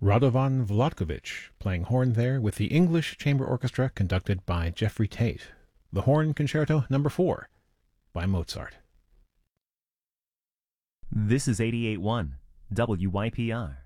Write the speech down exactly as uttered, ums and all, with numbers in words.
Radovan Vlatkovich, playing horn there with the English Chamber Orchestra conducted by Jeffrey Tate. The Horn Concerto Number four by Mozart. This is eighty-eight point one W Y P R.